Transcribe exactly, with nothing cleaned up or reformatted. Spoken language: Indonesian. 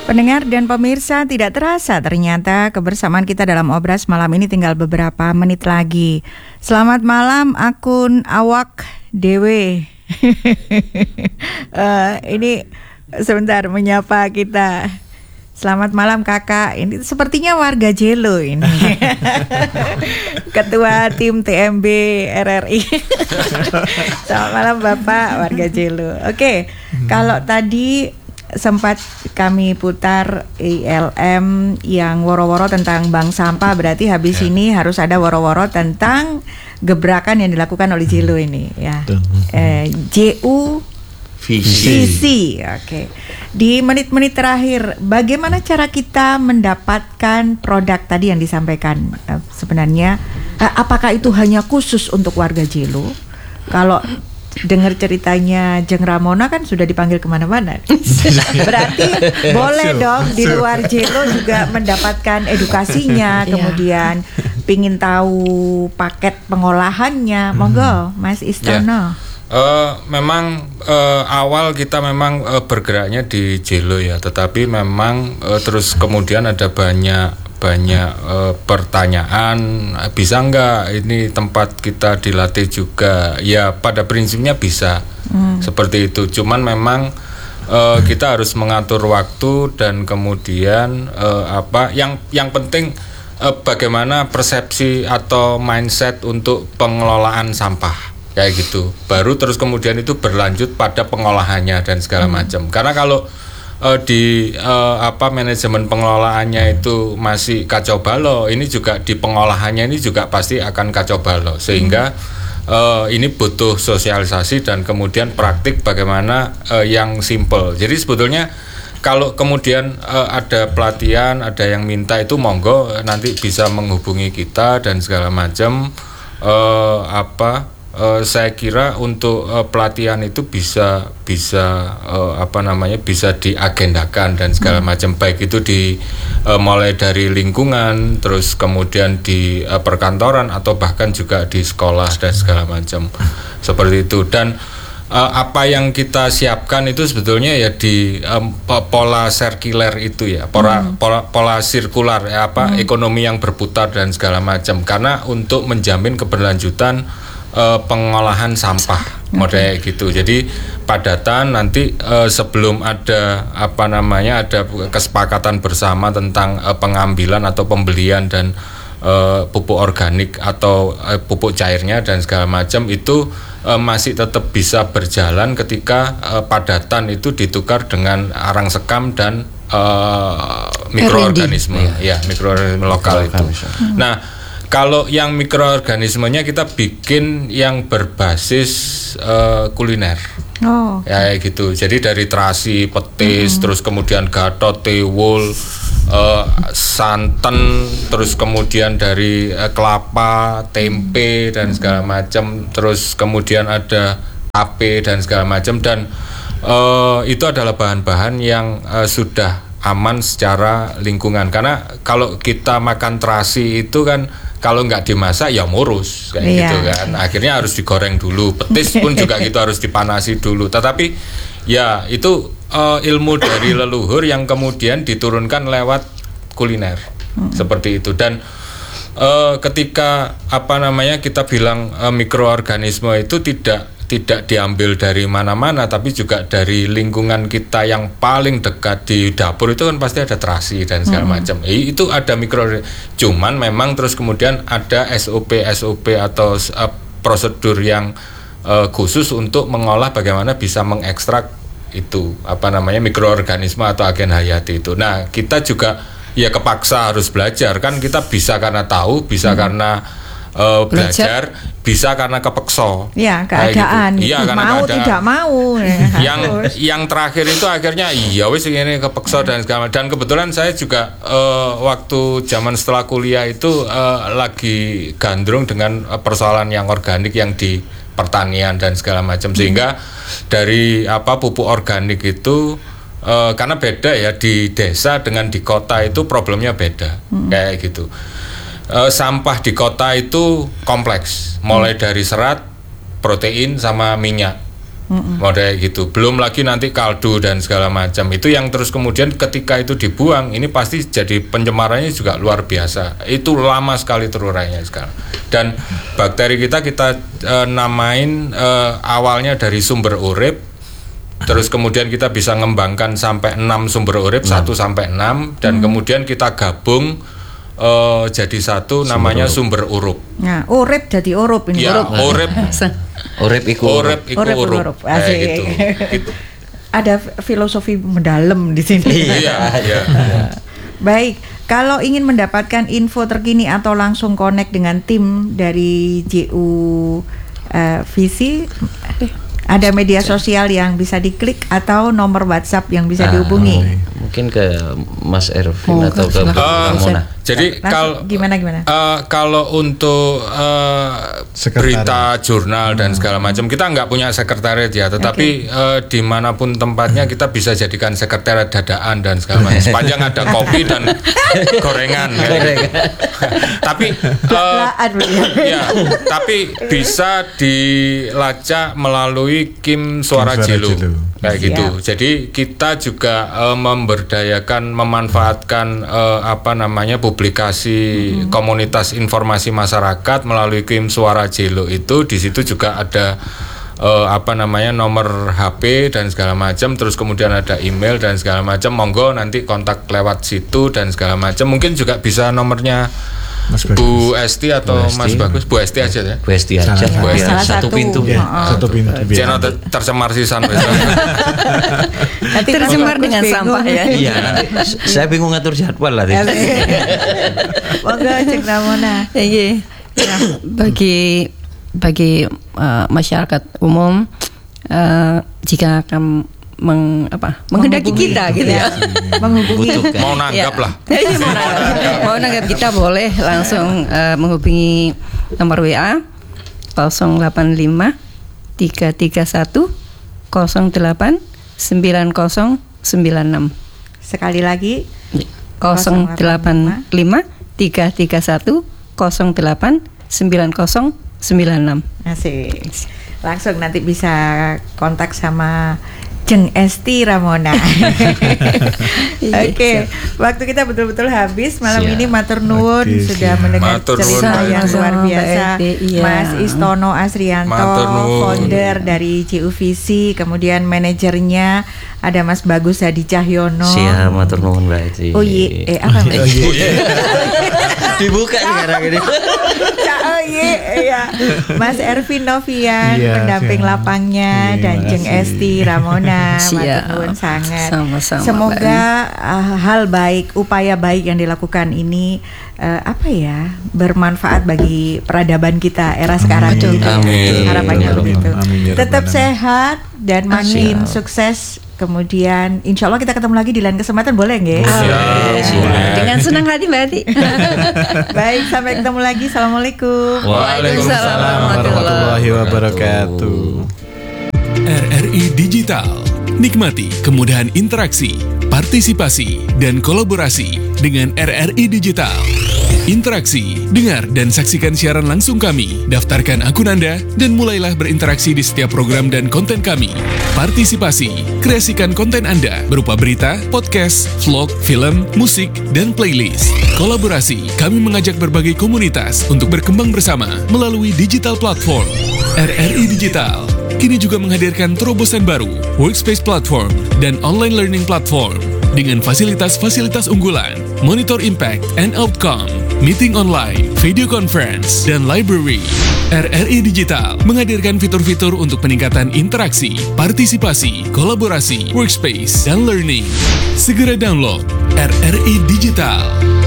Pendengar dan pemirsa, tidak terasa ternyata kebersamaan kita dalam Obras malam ini tinggal beberapa menit lagi. Selamat malam akun awak dewe. uh, ini sebentar menyapa kita. Selamat malam kakak. Ini sepertinya warga Jelo ini. Ketua tim T M B R R I. Selamat malam Bapak warga Jelo. Oke, kalau tadi sempat kami putar I L M yang woro-woro tentang bank sampah, berarti habis yeah. ini harus ada woro-woro tentang gebrakan yang dilakukan oleh Jelo ini ya. Eh, J U Visi. Oke. Di menit-menit terakhir, bagaimana cara kita mendapatkan produk tadi yang disampaikan? Eh, sebenarnya eh, apakah itu hanya khusus untuk warga Jelo? Kalau dengar ceritanya Jeng Ramona kan sudah dipanggil kemana-mana. Berarti boleh dong di luar Jelo juga mendapatkan edukasinya, kemudian pingin tahu paket pengolahannya. Monggo Mas Istono. Yeah. Uh, memang uh, awal kita memang uh, bergeraknya di Jelo ya, tetapi memang uh, terus kemudian ada banyak banyak uh, pertanyaan, bisa nggak ini tempat kita dilatih juga? Ya pada prinsipnya bisa, hmm. seperti itu. Cuman memang uh, kita harus mengatur waktu dan kemudian uh, apa? Yang yang penting uh, bagaimana persepsi atau mindset untuk pengelolaan sampah kayak gitu. Baru terus kemudian itu berlanjut pada pengolahannya dan segala hmm. macam. Karena kalau Uh, di uh, apa manajemen pengelolaannya itu masih kacau balau, ini juga di pengolahannya ini juga pasti akan kacau balau, sehingga hmm. uh, ini butuh sosialisasi dan kemudian praktik bagaimana uh, yang simple. Jadi sebetulnya kalau kemudian uh, ada pelatihan, ada yang minta itu monggo nanti bisa menghubungi kita dan segala macam. Uh, apa Uh, saya kira untuk uh, pelatihan itu bisa bisa uh, apa namanya bisa diagendakan dan segala hmm. macam, baik itu di uh, mulai dari lingkungan, terus kemudian di uh, perkantoran atau bahkan juga di sekolah dan segala macam seperti itu. Dan uh, apa yang kita siapkan itu sebetulnya ya di um, pola sirkuler itu ya, pola hmm. pola, pola sirkular ya, apa hmm. ekonomi yang berputar dan segala macam, karena untuk menjamin keberlanjutan Uh, pengolahan sampah model okay. gitu. Jadi padatan nanti uh, sebelum ada apa namanya ada kesepakatan bersama tentang uh, pengambilan atau pembelian dan uh, pupuk organik atau uh, pupuk cairnya dan segala macam itu uh, masih tetap bisa berjalan ketika uh, padatan itu ditukar dengan arang sekam dan uh, mikroorganisme ya, mikroorganisme lokal itu. Hmm. Nah, kalau yang mikroorganismenya kita bikin yang berbasis uh, kuliner, oh, okay. ya gitu. Jadi dari terasi, petis, mm-hmm. terus kemudian gatot, tiwul, uh, santan, terus kemudian dari uh, kelapa, tempe dan segala macam. Terus kemudian ada tape dan segala macam. Dan uh, itu adalah bahan-bahan yang uh, sudah aman secara lingkungan. Karena kalau kita makan terasi itu kan kalau nggak dimasak ya murus kayak yeah. gitu kan. Akhirnya harus digoreng dulu. Petis pun juga gitu harus dipanasi dulu. Tetapi ya itu uh, ilmu dari leluhur yang kemudian diturunkan lewat kuliner hmm. seperti itu. Dan uh, ketika apa namanya kita bilang uh, mikroorganisme itu tidak tidak diambil dari mana-mana, tapi juga dari lingkungan kita yang paling dekat. Di dapur itu kan pasti ada terasi dan segala hmm. macam. E, itu ada mikro, cuman memang terus kemudian ada S O P S O P atau uh, prosedur yang uh, khusus untuk mengolah bagaimana bisa mengekstrak itu apa namanya mikroorganisme atau agen hayati itu. Nah, kita juga ya kepaksa harus belajar kan, kita bisa karena tahu, bisa hmm. karena Uh, belajar, belajar bisa karena kepeksa. Ya, keadaan. Gitu. Iya, karena mau keadaan. Tidak mau. yang yang terakhir itu akhirnya iya wis ini kepeksa dan segala. Dan kebetulan saya juga uh, waktu zaman setelah kuliah itu uh, lagi gandrung dengan uh, persoalan yang organik yang di pertanian dan segala macam, sehingga hmm. dari apa pupuk organik itu uh, karena beda ya di desa dengan di kota itu problemnya beda hmm. kayak gitu. Uh, sampah di kota itu kompleks, mulai dari serat, protein sama minyak. Mm-mm. Model gitu. Belum lagi nanti kaldu dan segala macam. Itu yang terus kemudian ketika itu dibuang, ini pasti jadi pencemarannya juga luar biasa. Itu lama sekali terurainya sekarang. Dan bakteri kita kita e, namain e, awalnya dari sumber urip. Terus kemudian kita bisa ngembangkan sampai enam sumber urip, satu sampai enam, dan hmm. kemudian kita gabung Uh, jadi satu sumber namanya urup. Sumber urup. Nah, urip jadi urup ini. Ya, urip. Urip iku urip iku urup. urup. urup. Kayak gitu. Gitu. Ada filosofi mendalam di sini. Iya, iya. Baik, kalau ingin mendapatkan info terkini atau langsung connect dengan tim dari J U uh, Visi, ada media sosial yang bisa diklik atau nomor WhatsApp yang bisa ah, dihubungi. Mungkin ke Mas Ervin oh, atau ke uh, Mona. Jadi nah, kalau gimana gimana? Uh, kalau untuk uh, berita jurnal dan segala macam kita nggak punya sekretariat ya, tetapi okay. uh, dimanapun tempatnya kita bisa jadikan sekretariat dadaan dan segala macam. Sepanjang ada kopi dan gorengan. Ya. Tapi uh, ya, tapi bisa dilacak melalui Kim Suara Jilu. Kayak gitu. Siap. Jadi kita juga uh, memberdayakan, memanfaatkan uh, apa namanya publikasi mm-hmm. komunitas informasi masyarakat melalui Kim Suara Jelo itu. Di situ juga ada uh, apa namanya nomor H P dan segala macam. Terus kemudian ada email dan segala macam. Monggo nanti kontak lewat situ dan segala macam. Mungkin juga bisa nomornya Mas Bu Esti atau Bu Esti. Mas Bagus, Bu Esti aja ya. Bu Esti aja. Bu Esti. Salah satu, satu pintu. Ya, uh, satu pintu. Jangan ter- tercemar sisan. Nanti tercemar dengan sampah ya. Iya. Saya bingung ngatur jadwal lah. Monggo Cek Ramona. Iya. Bagi bagi uh, masyarakat umum uh, jika akan meng apa menghendaki kita gitu ya, menghubungi mau nanggap lah ya, mau nanggap mau nanggap kita boleh langsung uh, menghubungi nomor W A nol delapan lima tiga tiga satu nol delapan sembilan nol sembilan enam. Sekali lagi nol delapan lima tiga tiga satu nol delapan sembilan nol sembilan enam. Asik. Langsung nanti bisa kontak sama Jeng Esti Ramona. Oke, okay. Waktu kita betul-betul habis malam siap. Ini matur nuwun sudah mendengar matur cerita nuwun. Yang luar biasa. Iya. Mas Istono Asrianto, founder dari J U Visi, kemudian manajernya ada Mas Bagus Hadi Cahyono. Siap, matur nuwun Mbak Eci. Oh iya, eh apa Mbak? Dibuka sekarang ini. Oh iya, Mas Ervin Novian, iya, pendamping siap. Lapangnya iya, dan Jeng Esti Ramona, matur nuwun sangat. Sama-sama, semoga uh, hal baik, upaya baik yang dilakukan ini uh, apa ya bermanfaat bagi peradaban kita era sekarang. Amin. Gitu. Amin. Harapannya begitu. Amin. Tetap sehat dan makin Amin. Sukses. Kemudian insya Allah kita ketemu lagi di lain kesempatan, boleh nggak? Oh, dengan senang hati Mbak Ati. Baik, sampai ketemu lagi. Assalamualaikum. Waalaikumsalam warahmatullahi wabarakatuh. R R I Digital, nikmati kemudahan interaksi, partisipasi, dan kolaborasi dengan R R I Digital. Interaksi, dengar dan saksikan siaran langsung kami, daftarkan akun Anda, dan mulailah berinteraksi di setiap program dan konten kami. Partisipasi, kreasikan konten Anda berupa berita, podcast, vlog, film, musik, dan playlist. Kolaborasi, kami mengajak berbagai komunitas untuk berkembang bersama melalui digital platform. R R I Digital kini juga menghadirkan terobosan baru, workspace platform, dan online learning platform dengan fasilitas-fasilitas unggulan, monitor impact and outcome, meeting online, video conference, dan library. R R I Digital menghadirkan fitur-fitur untuk peningkatan interaksi, partisipasi, kolaborasi, workspace, dan learning. Segera download R R I Digital.